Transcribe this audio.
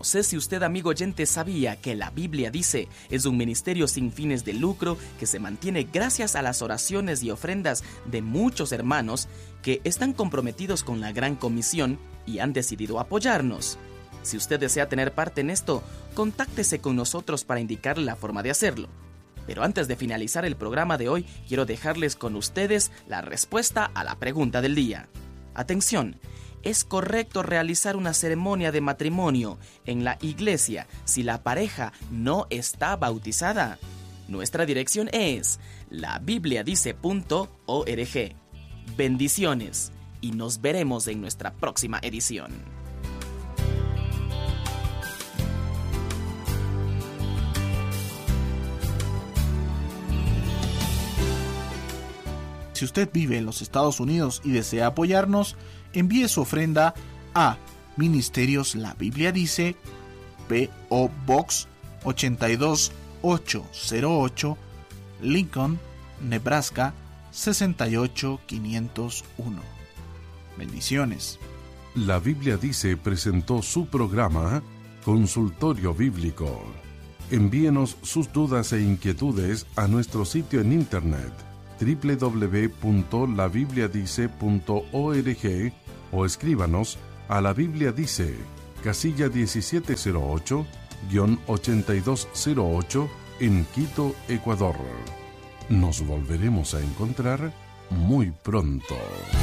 No sé si usted, amigo oyente, sabía que La Biblia Dice es un ministerio sin fines de lucro que se mantiene gracias a las oraciones y ofrendas de muchos hermanos que están comprometidos con la Gran Comisión y han decidido apoyarnos. Si usted desea tener parte en esto, contáctese con nosotros para indicarle la forma de hacerlo. Pero antes de finalizar el programa de hoy, quiero dejarles con ustedes la respuesta a la pregunta del día. Atención, ¿es correcto realizar una ceremonia de matrimonio en la iglesia si la pareja no está bautizada? Nuestra dirección es labibliadice.org. Bendiciones y nos veremos en nuestra próxima edición. Si usted vive en los Estados Unidos y desea apoyarnos, envíe su ofrenda a Ministerios La Biblia Dice, P.O. Box 82808, Lincoln, Nebraska 68501. Bendiciones. La Biblia Dice presentó su programa Consultorio Bíblico. Envíenos sus dudas e inquietudes a nuestro sitio en internet www.labibliadice.org o escríbanos a La Biblia Dice, casilla 1708-8208 en Quito, Ecuador. Nos volveremos a encontrar muy pronto.